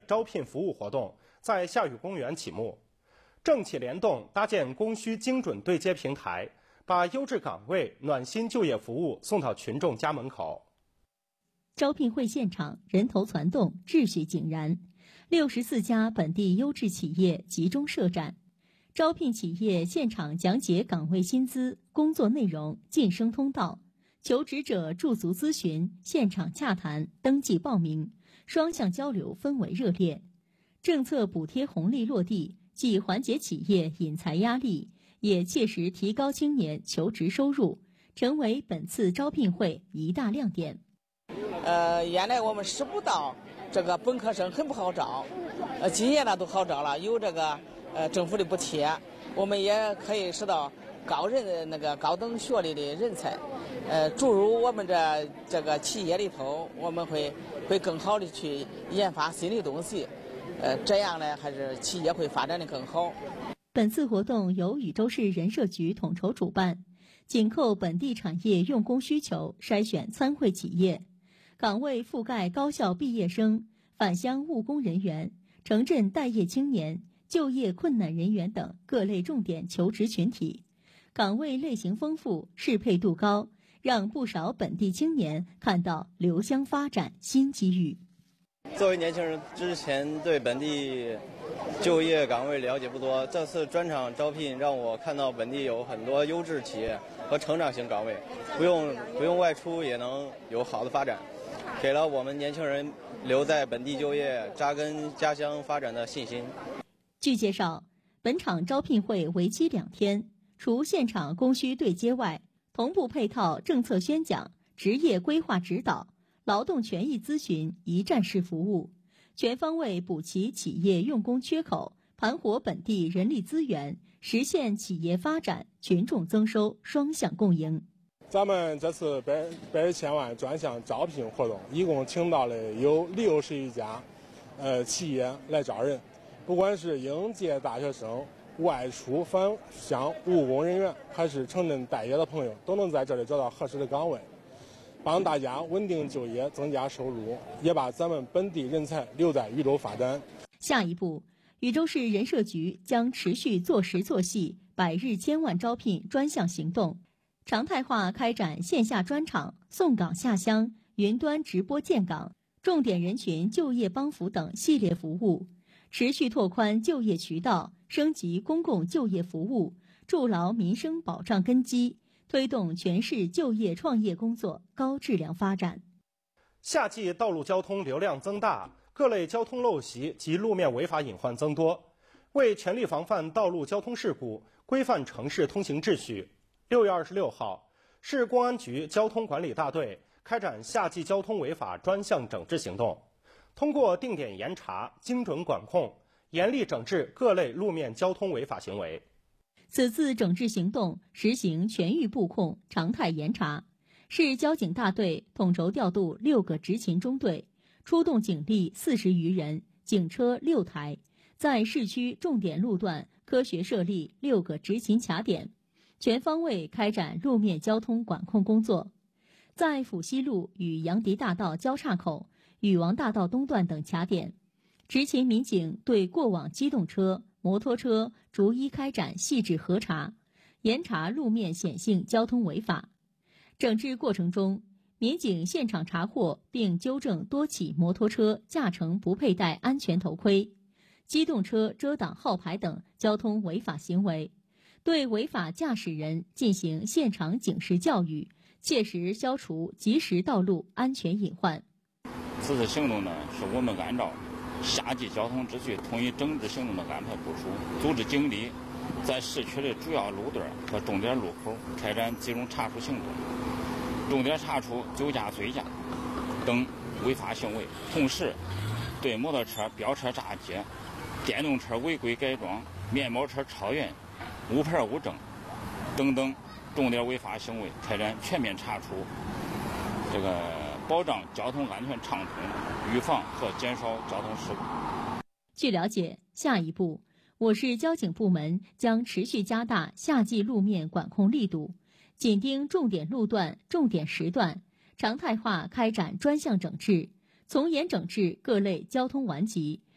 招聘服务活动在夏雨公园启幕。政企联动搭建供需精准对接平台，把优质岗位、暖心就业服务送到群众家门口。 招聘会现场人头攒动，秩序井然，64家本地优质企业集中设展，招聘企业现场讲解岗位薪资、工作内容、晋升通道，求职者驻足咨询，现场洽谈、登记报名，双向交流氛围热烈。政策补贴红利落地，既缓解企业引才压力，也切实提高青年求职收入，成为本次招聘会一大亮点。 原来我们师部道这个本科生很不好招，今年呢都好招了，有这个政府的补贴，我们也可以使到高等学历的人才，注入我们这个企业里头，我们会更好的去研发新的东西，这样呢还是企业会发展的更好。 本次活动由禹州市人社局统筹主办，紧扣本地产业用工需求，筛选参会企业。岗位覆盖高校毕业生、返乡务工人员、城镇待业青年、就业困难人员等各类重点求职群体，岗位类型丰富，适配度高，让不少本地青年看到留乡发展新机遇。 作为年轻人，之前对本地就业岗位了解不多，这次专场招聘让我看到本地有很多优质企业和成长型岗位，不用外出也能有好的发展，给了我们年轻人留在本地就业、扎根家乡发展的信心。 据介绍，本场招聘会为期2天，除现场供需对接外，同步配套政策宣讲、职业规划指导、劳动权益咨询一站式服务，全方位补齐企业用工缺口，盘活本地人力资源，实现企业发展、群众增收双向共赢。 咱们这次100千万专项招聘活动，一共请到了有61家企业来招人，不管是应届大学生、外出返乡务工人员，还是城镇待业的朋友，都能在这里找到合适的岗位，帮大家稳定就业，增加收入，也把咱们本地人才留在禹州发展。 下一步，禹州市人社局将持续做实做细100日千万招聘专项行动，常态化开展线下专场、送岗下乡、云端直播建岗、重点人群就业帮扶等系列服务，持续拓宽就业渠道，升级公共就业服务，筑牢民生保障根基，推动全市就业创业工作高质量发展。 夏季道路交通流量增大，各类交通陋习及路面违法隐患增多。为全力防范道路交通事故，规范城市通行秩序，6月26号，市公安局交通管理大队开展夏季交通违法专项整治行动，通过定点严查、精准管控，严厉整治各类路面交通违法行为。 此次整治行动实行全域布控、常态严查，市交警大队统筹调度6个执勤中队，出动警力40余人，警车6台，在市区重点路段科学设立6个执勤卡点，全方位开展路面交通管控工作。在府西路与杨迪大道交叉口、禹王大道东段等卡点，执勤民警对过往机动车、摩托车逐一开展细致核查，严查路面显性交通违法。整治过程中，民警现场查获并纠正多起摩托车驾乘不佩戴安全头盔、机动车遮挡号牌等交通违法行为，对违法驾驶人进行现场警示教育，切实消除即时道路安全隐患。 此次行动呢，是我们按照夏季交通秩序统一整治行动的安排部署，组织警力在市区的主要路段和重点路口开展集中查处行动，重点查处酒驾、醉驾等违法行为，同时对摩托车飙车炸街、电动车违规改装、面包车超员、无牌无证等等重点违法行为开展全面查处，保障交通安全畅通，预防和减少交通事故。 据了解，下一步，我市交警部门将持续加大夏季路面管控力度，紧盯重点路段、重点时段，常态化开展专项整治，从严整治各类交通顽疾，